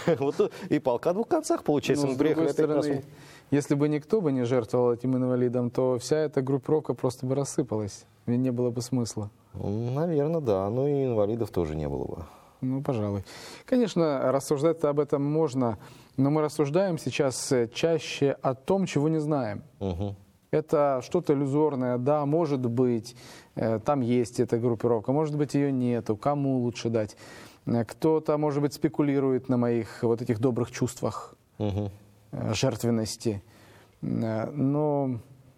Вот и палка о двух концах, получается. Но, Мы с приехали другой опять стороны, если бы никто бы не жертвовал этим инвалидом, то вся эта группировка просто бы рассыпалась. И не было бы смысла. Наверное, да. Ну и инвалидов тоже не было бы. Ну, пожалуй. Конечно, рассуждать об этом можно, но мы рассуждаем сейчас чаще о том, чего не знаем. Угу. Это что-то иллюзорное, да, может быть, там есть эта группировка, может быть, ее нету, кому лучше дать. Кто-то, может быть, спекулирует на моих вот этих добрых чувствах, Угу. жертвенности. Но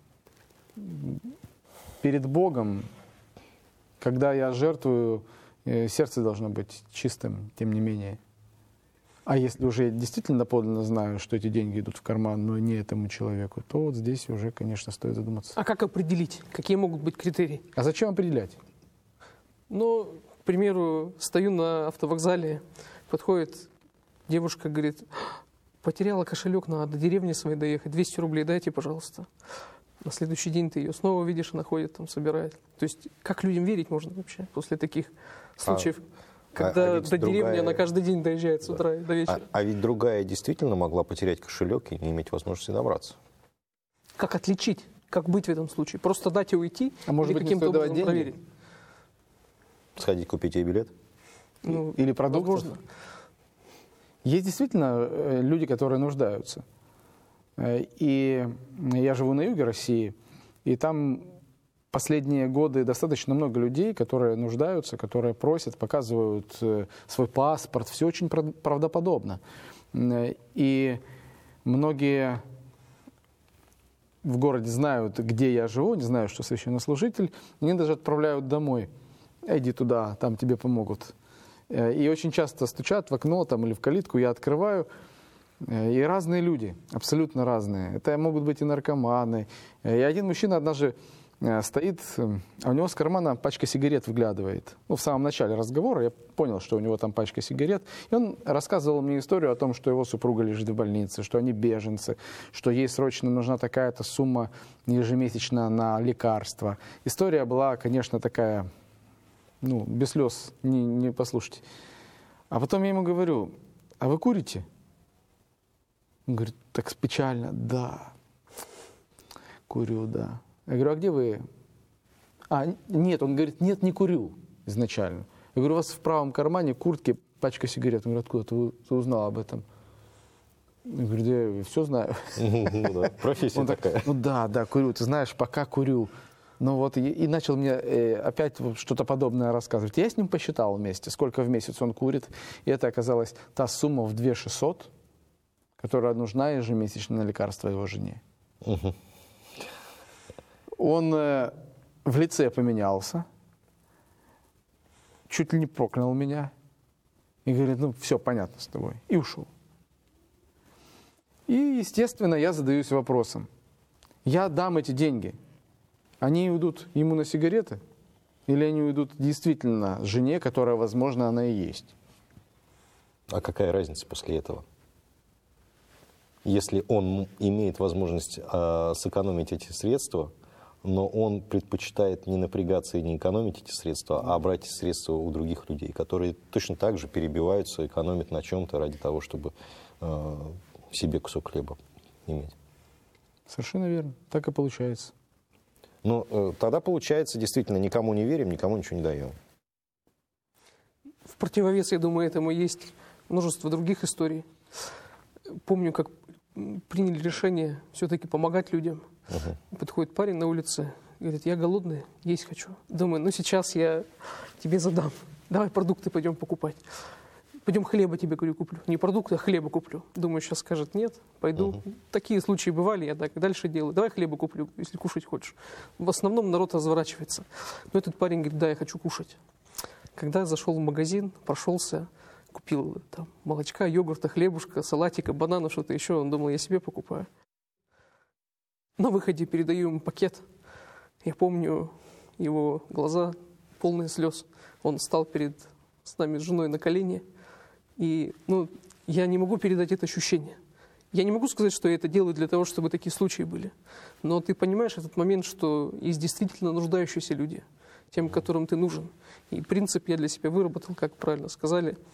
перед Богом, когда я жертвую, сердце должно быть чистым, тем не менее. А если уже я действительно доподлинно знаю, что эти деньги идут в карман, но не этому человеку, то вот здесь уже, конечно, стоит задуматься. А как определить? Какие могут быть критерии? А зачем определять? Ну, к примеру, стою на автовокзале, подходит девушка, говорит: потеряла кошелек, надо до деревни своей доехать, 200 рублей дайте, пожалуйста. На следующий день ты ее снова видишь, она ходит там, собирает. То есть как людям верить можно вообще после таких случаев, когда ведь до деревни другая- она каждый день доезжает с утра и до вечера? А ведь другая действительно могла потерять кошелек и не иметь возможности добраться. Как отличить? Как быть в этом случае? Просто дать и уйти? А может или быть, не каким-то стоит давать образом деньги? проверить? Сходить купить ей билет. Ну, Или продуктов? возможно. Есть действительно люди, которые нуждаются. И я живу на юге России, и там последние годы достаточно много людей, которые нуждаются, которые просят, показывают свой паспорт. Все очень правдоподобно. И многие в городе знают, где я живу, не знают, что священнослужитель. Мне даже отправляют домой. Иди туда, там тебе помогут. И очень часто стучат в окно там, или в калитку, я открываю. И разные люди, абсолютно разные. Это могут быть и наркоманы. И один мужчина однажды стоит, а у него с кармана пачка сигарет выглядывает. Ну, в самом начале разговора я понял, что у него там пачка сигарет. И он рассказывал мне историю о том, что его супруга лежит в больнице, что они беженцы, что ей срочно нужна такая-то сумма ежемесячно на лекарства. История была, конечно, такая, ну, без слез, не послушайте. А потом я ему говорю: а вы курите? Он говорит: так печально. Да, курю, да. Я говорю: а где вы? Нет, он говорит: нет, не курю изначально. Я говорю: у вас в правом кармане куртки пачка сигарет. Он говорит: откуда ты узнал об этом? Я говорю: да я все знаю. Профессия такая. Ну да, курю. Ты знаешь, пока курю. Ну вот и начал мне опять что-то подобное рассказывать. Я с ним посчитал вместе, сколько в месяц он курит. И это оказалась та сумма в 2600, которая нужна ежемесячно на лекарства его жене. Угу. Он в лице поменялся, чуть ли не проклял меня и говорит: ну все, понятно с тобой, и ушел. И, естественно, я задаюсь вопросом: я дам эти деньги, они уйдут ему на сигареты или они уйдут действительно жене, которая, возможно, она и есть? А какая разница после этого? Если он имеет возможность сэкономить эти средства, но он предпочитает не напрягаться и не экономить эти средства, а брать эти средства у других людей, которые точно так же перебиваются, экономят на чем-то ради того, чтобы себе кусок хлеба иметь. Совершенно верно. Так и получается. Ну, тогда получается, действительно, никому не верим, никому ничего не даем. В противовес, я думаю, этому есть множество других историй. Помню, как приняли решение все-таки помогать людям. Подходит парень на улице, говорит: я голодный, есть хочу. Думаю, ну сейчас я тебе задам. Давай продукты пойдем покупать. Пойдем хлеба тебе, говорю, куплю. Не продукты, а хлеба куплю. Думаю, сейчас скажет: нет, пойду. Такие случаи бывали, я так дальше делаю. Давай хлеба куплю, если кушать хочешь. В основном народ разворачивается. Но этот парень говорит: да, я хочу кушать. Когда я зашел в магазин, прошелся, купил там молочка, йогурта, хлебушка, салатика, банана, что-то еще. Он думал, я себе покупаю. На выходе передаю ему пакет. Я помню его глаза, полные слез. Он встал перед с нами с женой на колени. И я не могу передать это ощущение. Я не могу сказать, что я это делаю для того, чтобы такие случаи были. Но ты понимаешь этот момент, что есть действительно нуждающиеся люди, тем, которым ты нужен. И принцип я для себя выработал, как правильно сказали.